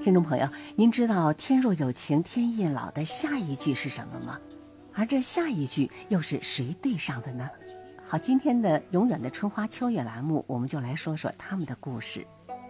听众朋友，您知道天若有情天亦老的下一句是什么吗？而这下一句又是谁对上的呢？好，今天的永远的春花秋月栏目，我们就来说说他们的故事。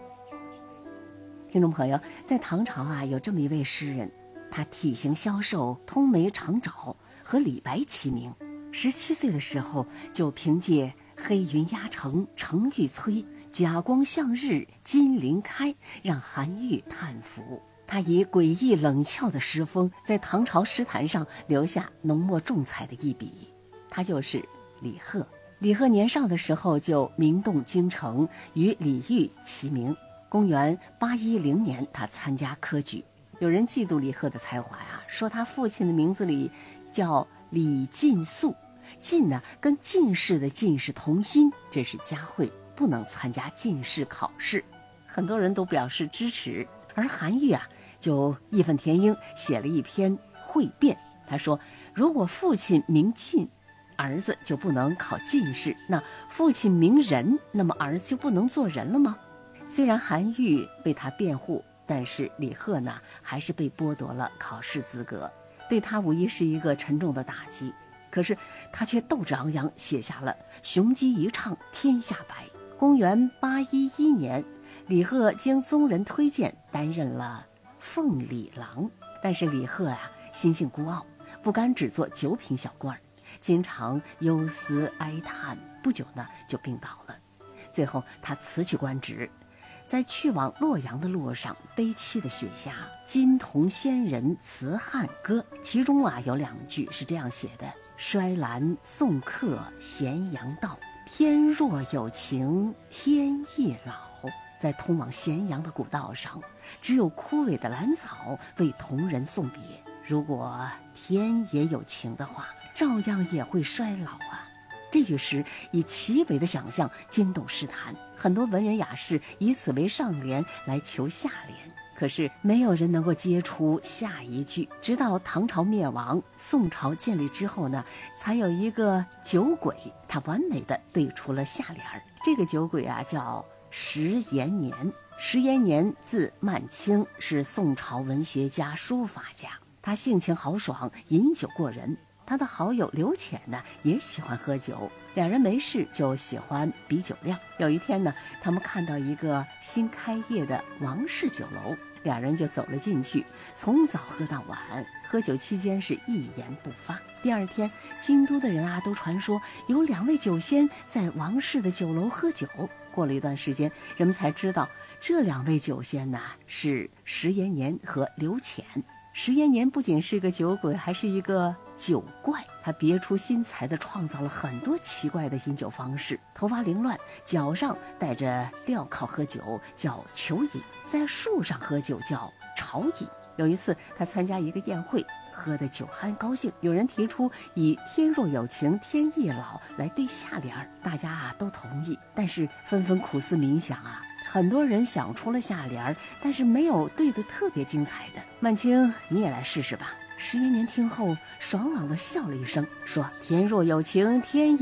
听众朋友，在唐朝啊，有这么一位诗人，他体型消瘦，通眉长爪，和李白齐名。17岁的时候，就凭借黑云压城，城欲摧，甲光向日，金鳞开，让韩愈叹服。他以诡异冷峭的诗风，在唐朝诗坛上留下浓墨重彩的一笔。他就是李贺。李贺年少的时候就名动京城，与李煜齐名。公元810年，他参加科举。有人嫉妒李贺的才华呀，说他父亲的名字里叫李进素，进呢跟进士的进是同音，这是佳慧，不能参加进士考试。很多人都表示支持，而韩愈啊就义愤填膺，写了一篇汇辩。他说，如果父亲名进，儿子就不能考进士，那父亲名仁，那么儿子就不能做人了吗？虽然韩愈为他辩护，但是李贺呢还是被剥夺了考试资格，对他无疑是一个沉重的打击。可是他却斗志昂扬，写下了雄鸡一唱天下白。公元811年，李贺经宗人推荐担任了奉礼郎，但是李贺啊心性孤傲，不甘只做九品小官，经常忧思哀叹，不久呢就病倒了。最后他辞去官职，在去往洛阳的路上悲戚地写下《金铜仙人辞汉歌》，其中啊有2句是这样写的：衰兰送客咸阳道，天若有情天亦老。在通往咸阳的古道上，只有枯萎的兰草为同人送别。如果天也有情的话，照样也会衰老啊。这句诗以奇伟的想象惊动诗坛，很多文人雅士以此为上联来求下联，可是没有人能够接出下一句。直到唐朝灭亡，宋朝建立之后呢，才有一个酒鬼，他完美的对出了下联。这个酒鬼啊叫石延年。石延年字曼青，是宋朝文学家书法家，他性情豪爽，饮酒过人。他的好友刘潜呢也喜欢喝酒，两人没事就喜欢比酒量。有一天呢，他们看到一个新开业的王氏酒楼，两人就走了进去，从早喝到晚。喝酒期间是一言不发。第二天，京都的人啊都传说有2位酒仙在王氏的酒楼喝酒。过了一段时间，人们才知道这2位酒仙呢是石延年和刘潜。石延年不仅是个酒鬼，还是一个酒怪，他别出心裁地创造了很多奇怪的饮酒方式。头发凌乱，脚上戴着镣铐喝酒叫裘饮，在树上喝酒叫朝饮。有一次他参加一个宴会，喝得酒酣高兴，有人提出以天若有情天亦老来对下联，大家啊都同意，但是纷纷苦思冥想啊，很多人想出了下联，但是没有对得特别精彩的。曼青，你也来试试吧。石延年听后爽朗地笑了一声，说：天若有情天亦